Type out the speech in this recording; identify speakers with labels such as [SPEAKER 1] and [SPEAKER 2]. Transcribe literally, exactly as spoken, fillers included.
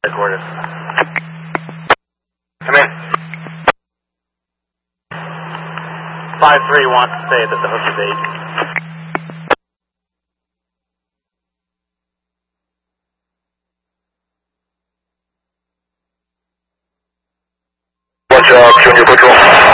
[SPEAKER 1] Recorded. Come in. five three wants to say that the hook is eight.
[SPEAKER 2] Watch out, Junior Patrol.